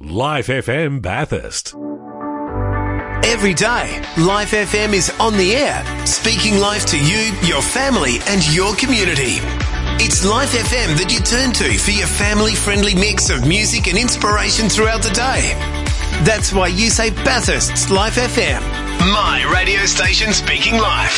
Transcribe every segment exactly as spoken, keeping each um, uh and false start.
Life F M Bathurst. Every day, Life F M is on the air, speaking life to you, your family and your community. It's Life F M that you turn to for your family-friendly mix of music and inspiration throughout the day. That's why you say Bathurst's Life F M, my radio station speaking life.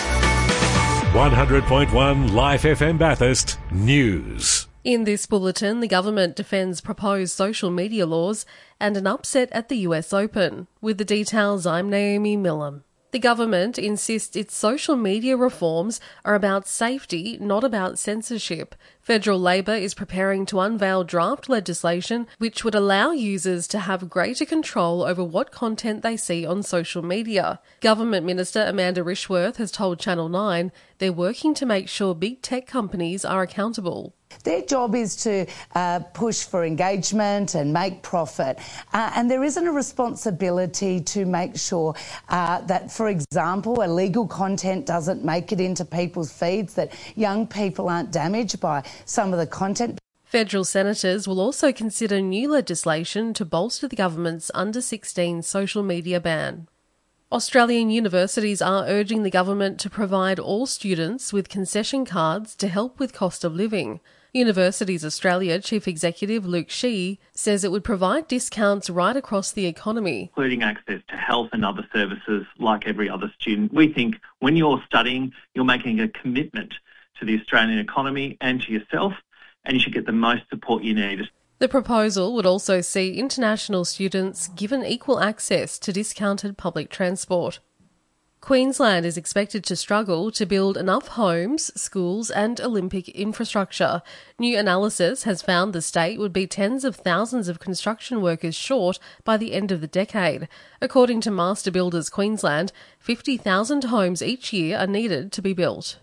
one hundred point one Life F M Bathurst News. In this bulletin, the government defends proposed social media laws and an upset at the U S Open. With the details, I'm Naomi Millam. The government insists its social media reforms are about safety, not about censorship. Federal Labor is preparing to unveil draft legislation which would allow users to have greater control over what content they see on social media. Government Minister Amanda Rishworth has told Channel nine they're working to make sure big tech companies are accountable. Their job is to uh, push for engagement and make profit. Uh, and there isn't a responsibility to make sure uh, that, for example, illegal content doesn't make it into people's feeds, that young people aren't damaged by some of the content. Federal senators will also consider new legislation to bolster the government's under sixteen social media ban. Australian universities are urging the government to provide all students with concession cards to help with cost of living. Universities Australia Chief Executive Luke Shee says it would provide discounts right across the economy, including access to health and other services like every other student. We think when you're studying, you're making a commitment to the Australian economy and to yourself, and you should get the most support you need. The proposal would also see international students given equal access to discounted public transport. Queensland is expected to struggle to build enough homes, schools and Olympic infrastructure. New analysis has found the state would be tens of thousands of construction workers short by the end of the decade. According to Master Builders Queensland, fifty thousand homes each year are needed to be built.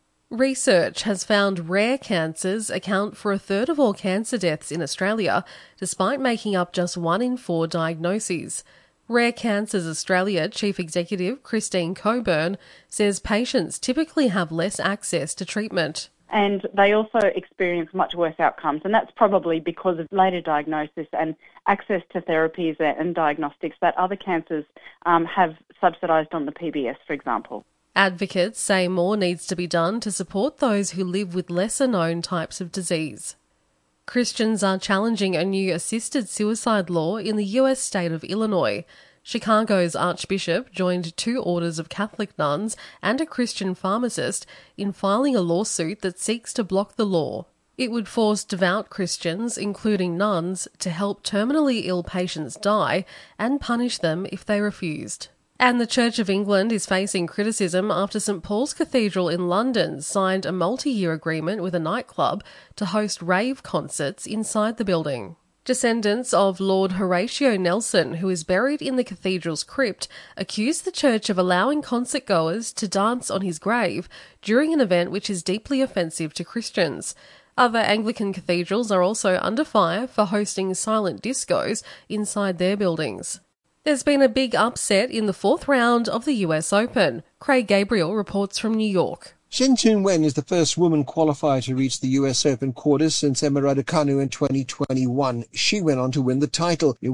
Research has found rare cancers account for a third of all cancer deaths in Australia, despite making up just one in four diagnoses. Rare Cancers Australia Chief Executive Christine Coburn says patients typically have less access to treatment. And they also experience much worse outcomes, and that's probably because of later diagnosis and access to therapies and diagnostics that other cancers um, have subsidised on the P B S, for example. Advocates say more needs to be done to support those who live with lesser-known types of disease. Christians are challenging a new assisted suicide law in the U S state of Illinois. Chicago's Archbishop joined two orders of Catholic nuns and a Christian pharmacist in filing a lawsuit that seeks to block the law. It would force devout Christians, including nuns, to help terminally ill patients die and punish them if they refused. And the Church of England is facing criticism after St Paul's Cathedral in London signed a multi-year agreement with a nightclub to host rave concerts inside the building. Descendants of Lord Horatio Nelson, who is buried in the cathedral's crypt, accused the church of allowing concert-goers to dance on his grave during an event which is deeply offensive to Christians. Other Anglican cathedrals are also under fire for hosting silent discos inside their buildings. There's been a big upset in the fourth round of the U S Open. Craig Gabriel reports from New York. Shin Chun-Wen is the first woman qualifier to reach the U S Open quarters since Emma Raducanu in twenty twenty-one. She went on to win the title. It